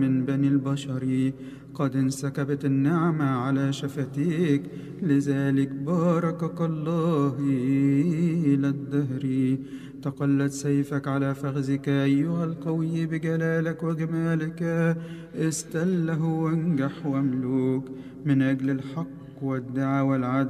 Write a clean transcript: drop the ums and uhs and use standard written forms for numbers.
من بني البشر، قد انسكبت النعمة على شفتيك، لذلك باركك الله إلى الدهر. تقلت سيفك على فخذك أيها القوي، بجلالك وجمالك استله وانجح واملوك، من أجل الحق والدعوى والعدل